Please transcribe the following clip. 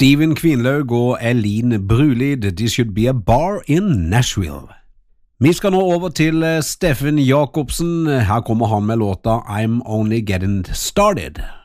Steven Kvinlaug og Eileen Brulid, This Should Be a Bar in Nashville. Vi skal nå over til Steffen Jakobsen. Her kommer han med låta I'm Only Getting Started.